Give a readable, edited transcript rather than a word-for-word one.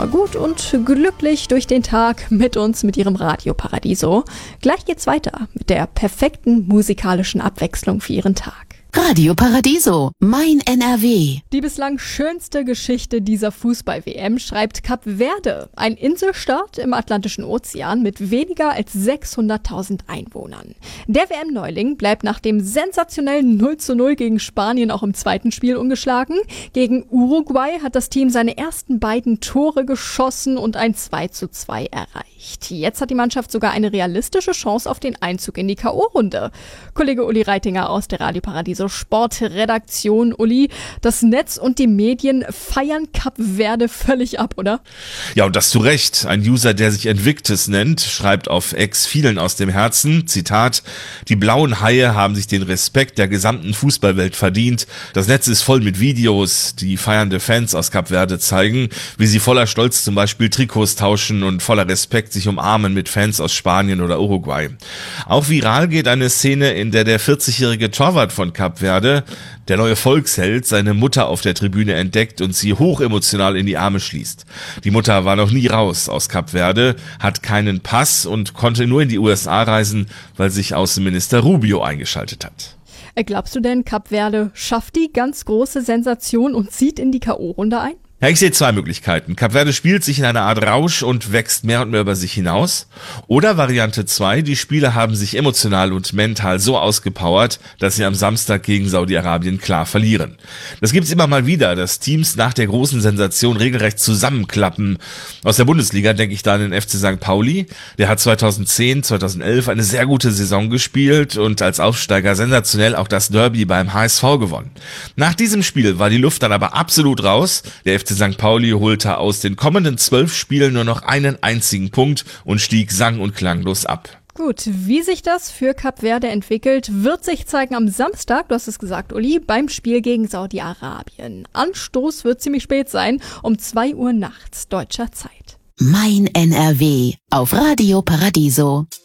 erstmal gut und glücklich durch den Tag mit uns, mit ihrem Radio Paradiso. Gleich geht's weiter mit der perfekten musikalischen Abwechslung für ihren Tag. Radio Paradiso, mein NRW. Die bislang schönste Geschichte dieser Fußball-WM schreibt Kap Verde, ein Inselstaat im Atlantischen Ozean mit weniger als 600.000 Einwohnern. Der WM-Neuling bleibt nach dem sensationellen 0:0 gegen Spanien auch im zweiten Spiel ungeschlagen. Gegen Uruguay hat das Team seine ersten beiden Tore geschossen und ein 2:2 erreicht. Jetzt hat die Mannschaft sogar eine realistische Chance auf den Einzug in die K.O.-Runde. Kollege Uli Reitinger aus der Radio Paradiso Sportredaktion. Uli, das Netz und die Medien feiern Kap Verde völlig ab, oder? Ja, und das zu Recht. Ein User, der sich Invictus nennt, schreibt auf X vielen aus dem Herzen, Zitat, die blauen Haie haben sich den Respekt der gesamten Fußballwelt verdient. Das Netz ist voll mit Videos, die feiernde Fans aus Kap Verde zeigen, wie sie voller Stolz zum Beispiel Trikots tauschen und voller Respekt sich umarmen mit Fans aus Spanien oder Uruguay. Auch viral geht eine Szene, in der der 40-jährige Torwart von Kap Verde, der neue Volksheld, seine Mutter auf der Tribüne entdeckt und sie hochemotional in die Arme schließt. Die Mutter war noch nie raus aus Kap Verde, hat keinen Pass und konnte nur in die USA reisen, weil sich Außenminister Rubio eingeschaltet hat. Glaubst du denn, Kap Verde schafft die ganz große Sensation und zieht in die K.O.-Runde ein? Ja, ich sehe zwei Möglichkeiten. Kap Verde spielt sich in einer Art Rausch und wächst mehr und mehr über sich hinaus. Oder Variante 2, die Spieler haben sich emotional und mental so ausgepowert, dass sie am Samstag gegen Saudi-Arabien klar verlieren. Das gibt's immer mal wieder, dass Teams nach der großen Sensation regelrecht zusammenklappen. Aus der Bundesliga denke ich da an den FC St. Pauli. Der hat 2010, 2011 eine sehr gute Saison gespielt und als Aufsteiger sensationell auch das Derby beim HSV gewonnen. Nach diesem Spiel war die Luft dann aber absolut raus. Der FC St. Pauli holte aus den kommenden 12 Spielen nur noch einen einzigen Punkt und stieg sang- und klanglos ab. Gut, wie sich das für Kap Verde entwickelt, wird sich zeigen am Samstag, du hast es gesagt, Uli, beim Spiel gegen Saudi-Arabien. Anstoß wird ziemlich spät sein, um 2 Uhr nachts deutscher Zeit. Mein NRW auf Radio Paradiso.